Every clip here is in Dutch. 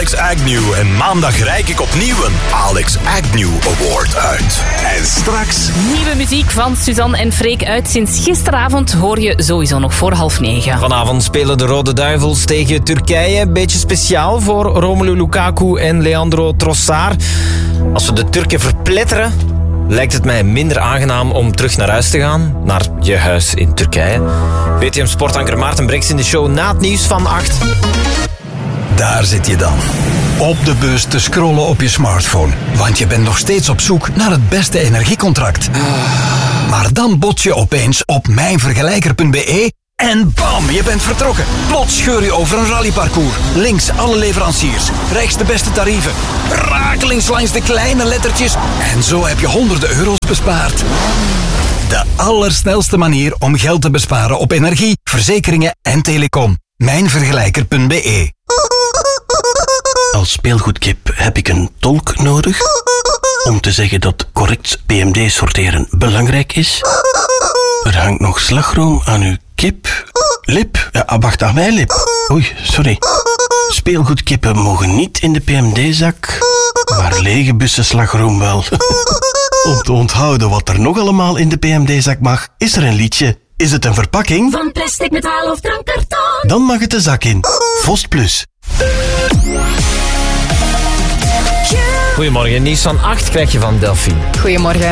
Alex Agnew en maandag reik ik opnieuw een Alex Agnew Award uit. En straks... Nieuwe muziek van Suzanne en Freek uit. Sinds gisteravond hoor je sowieso nog voor 8:30. Vanavond spelen de Rode Duivels tegen Turkije. Beetje speciaal voor Romelu Lukaku en Leandro Trossard. Als we de Turken verpletteren, lijkt het mij minder aangenaam om terug naar huis te gaan. Naar je huis in Turkije. VTM-sportanker Maarten Breks in de show na het nieuws van 8. Daar zit je dan. Op de bus te scrollen op je smartphone. Want je bent nog steeds op zoek naar het beste energiecontract. Maar dan bots je opeens op mijnvergelijker.be en bam, je bent vertrokken. Plots scheur je over een rallyparcours. Links alle leveranciers. Rechts de beste tarieven. Rakelings langs de kleine lettertjes. En zo heb je honderden euro's bespaard. De allersnelste manier om geld te besparen op energie, verzekeringen en telecom. Mijnvergelijker.be. Als speelgoedkip heb ik een tolk nodig om te zeggen dat correct PMD sorteren belangrijk is. Er hangt nog slagroom aan uw kip. Lip? Ja, wacht, aan mijn lip. Oei, sorry. Speelgoedkippen mogen niet in de PMD-zak, maar lege bussen slagroom wel. Om te onthouden wat er nog allemaal in de PMD-zak mag, is er een liedje. Is het een verpakking? Van plastic, metaal of drankkarton? Dan mag het de zak in. Vost Plus. Goedemorgen, nieuws van 8 krijg je van Delphine. Goedemorgen.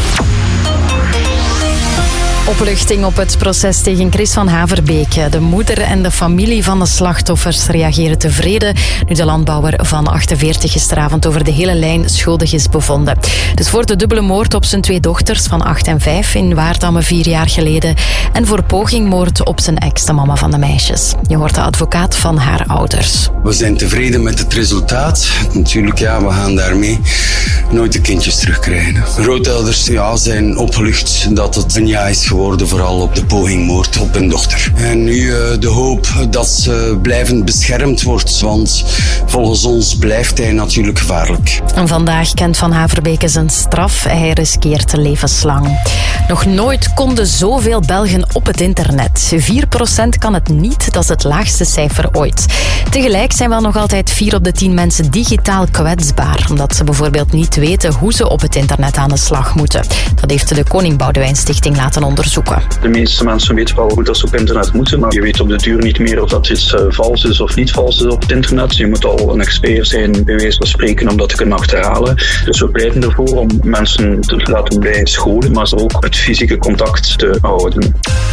Opluchting op het proces tegen Chris van Haverbeek. De moeder en de familie van de slachtoffers reageren tevreden nu de landbouwer van 48 gisteravond over de hele lijn schuldig is bevonden. Dus voor de dubbele moord op zijn 2 dochters van 8 en 5 in Waardamme 4 jaar geleden en voor pogingmoord op zijn ex, de mama van de meisjes. Je hoort de advocaat van haar ouders. We zijn tevreden met het resultaat. Natuurlijk, ja, we gaan daarmee nooit de kindjes terugkrijgen. Grootouders zijn opgelucht dat het een ja is geworden, vooral op de pogingmoord op hun dochter. En nu de hoop dat ze blijvend beschermd wordt, want volgens ons blijft hij natuurlijk gevaarlijk. En vandaag kent Van Haverbeek zijn straf. Hij riskeert levenslang. Nog nooit konden zoveel Belgen op het internet. 4% kan het niet, dat is het laagste cijfer ooit. Tegelijk zijn wel nog altijd 4 op de 10 mensen digitaal kwetsbaar, omdat ze bijvoorbeeld niet weten hoe ze op het internet aan de slag moeten. Dat heeft de Koning Boudewijn Stichting laten onderzoeken. De meeste mensen weten wel hoe dat ze op internet moeten, maar je weet op de duur niet meer of dat iets vals is of niet vals is op het internet. Je moet al een expert zijn, bij wijze van spreken, om dat te kunnen achterhalen. Dus we pleiten ervoor om mensen te laten blijven scholen, maar ze ook het fysieke contact te houden.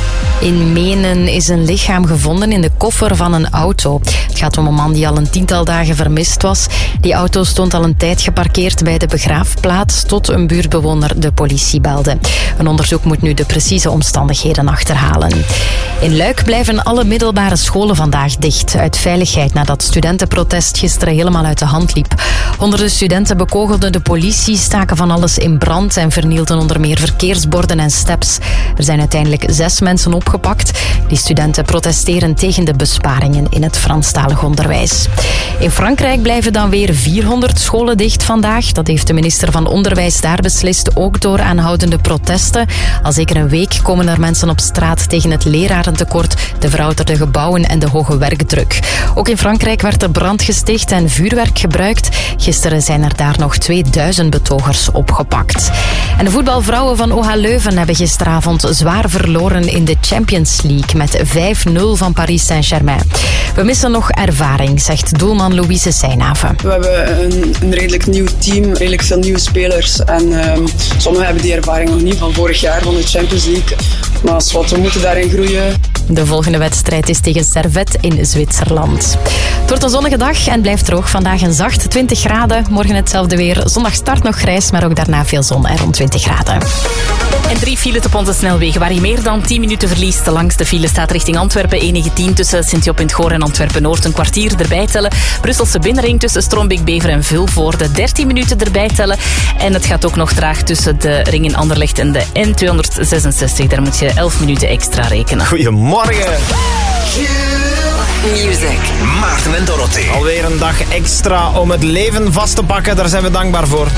In Menen is een lichaam gevonden in de koffer van een auto. Het gaat om een man die al een 10-tal dagen vermist was. Die auto stond al een tijd geparkeerd bij de begraafplaats tot een buurtbewoner de politie belde. Een onderzoek moet nu de precieze omstandigheden achterhalen. In Luik blijven alle middelbare scholen vandaag dicht. Uit veiligheid nadat studentenprotest gisteren helemaal uit de hand liep. Honderden studenten bekogelden de politie, staken van alles in brand en vernielden onder meer verkeersborden en steps. Er zijn uiteindelijk 6 mensen opgepakt. Die studenten protesteren tegen de besparingen in het Franstalig onderwijs. In Frankrijk blijven dan weer 400 scholen dicht vandaag. Dat heeft de minister van Onderwijs daar beslist, ook door aanhoudende protesten. Al zeker een week komen er mensen op straat tegen het lerarentekort, de verouderde gebouwen en de hoge werkdruk. Ook in Frankrijk werd er brand gesticht en vuurwerk gebruikt. Gisteren zijn er daar nog 2000 betogers opgepakt. En de voetbalvrouwen van OH Leuven hebben gisteravond zwaar verloren in de Champions League met 5-0 van Paris Saint-Germain. We missen nog ervaring, zegt doelman Louise Seijnhaven. We hebben een redelijk nieuw team, redelijk veel nieuwe spelers. En sommigen hebben die ervaring nog niet van vorig jaar van de Champions League. Maar we moeten daarin groeien. De volgende wedstrijd is tegen Servette in Zwitserland. Het wordt een zonnige dag en blijft droog. Vandaag een zacht 20 graden. Morgen hetzelfde weer. Zondag start nog grijs, maar ook daarna veel zon en rond 20 graden. En 3 files op onze snelwegen waar je meer dan 10 minuten verliest. De langste file staat richting Antwerpen. E19 tussen Sint-Job in het Goor en Antwerpen-Noord. Een kwartier erbij tellen. Brusselse binnenring tussen Strombeek, Bever en Vilvoorde. 13 minuten erbij tellen. En het gaat ook nog traag tussen de ring in Anderlecht en de N266. Daar moet je 11 minuten extra rekenen. Goedemorgen. Music. Maarten en Dorothee. Alweer een dag extra om het leven vast te pakken. Daar zijn we dankbaar voor.